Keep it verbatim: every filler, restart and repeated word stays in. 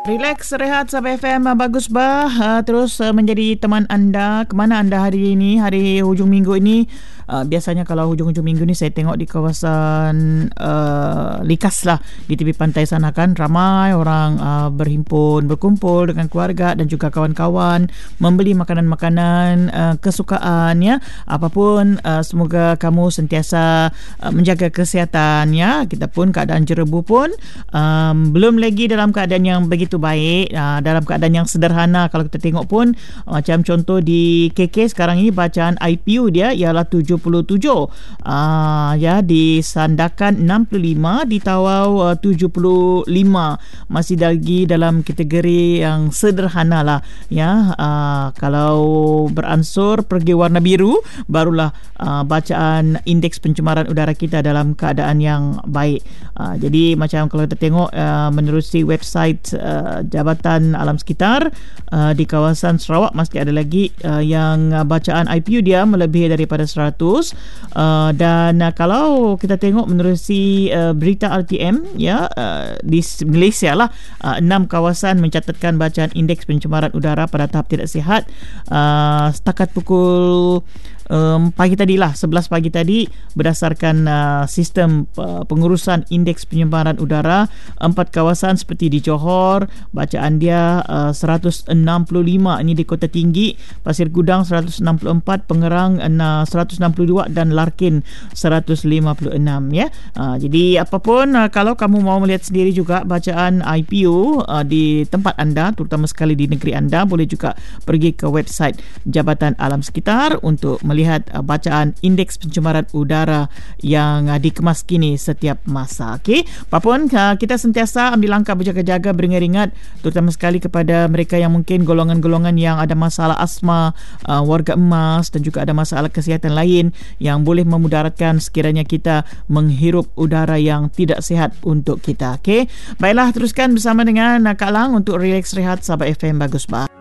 Relax, rehat, Sabah F M, bagus bah. Uh, terus uh, menjadi teman anda. Kemana anda hari ini, hari hujung minggu ini? Uh, biasanya kalau hujung-hujung minggu ni saya tengok di kawasan uh, Likas lah, di tepi pantai sana kan, ramai orang uh, berhimpun, berkumpul dengan keluarga dan juga kawan-kawan, membeli makanan-makanan uh, kesukaan ya. Apapun, uh, semoga kamu sentiasa uh, menjaga kesihatan ya. Kita pun keadaan jerebu pun um, belum lagi dalam keadaan yang begitu baik, uh, dalam keadaan yang sederhana. Kalau kita tengok pun uh, macam contoh di K K sekarang ini, bacaan I P U dia ialah tujuh puluh tujuh, uh, ya, di Sandakan enam puluh lima, di Tawau uh, tujuh puluh lima. Masih lagi dalam kategori yang sederhana lah ya. Uh, kalau beransur pergi warna biru, barulah uh, bacaan indeks pencemaran udara kita dalam keadaan yang baik. Uh, jadi macam kalau kita tengok uh, menerusi website uh, Jabatan Alam Sekitar uh, di kawasan Sarawak, masih ada lagi uh, yang uh, bacaan I P U dia melebihi daripada seratus. Uh, dan uh, kalau kita tengok menerusi uh, berita R T M ya, uh, di Malaysia lah, uh, enam kawasan mencatatkan bacaan indeks pencemaran udara pada tahap tidak sihat uh, setakat pukul Um, pagi tadi lah, sebelas pagi tadi, berdasarkan uh, sistem uh, pengurusan indeks pencemaran udara. Empat kawasan seperti di Johor, bacaan dia uh, seratus enam puluh lima, ini di Kota Tinggi, Pasir Gudang seratus enam puluh empat, Pengerang uh, seratus enam puluh dua dan Larkin seratus lima puluh enam ya. Uh, jadi apapun, uh, kalau kamu mau melihat sendiri juga bacaan I P U uh, di tempat anda, terutama sekali di negeri anda, boleh juga pergi ke website Jabatan Alam Sekitar untuk melihat uh, bacaan indeks pencemaran udara yang uh, dikemas kini setiap masa. Okey, apapun, uh, kita sentiasa ambil langkah berjaga-jaga, beringat-ingat, terutama sekali kepada mereka yang mungkin golongan-golongan yang ada masalah asma, uh, warga emas, dan juga ada masalah kesihatan lain yang boleh memudaratkan sekiranya kita menghirup udara yang tidak sihat untuk kita. Okey, baiklah, teruskan bersama dengan uh, Kak Lang untuk Relax Rehat Sabah F M, bagus bah.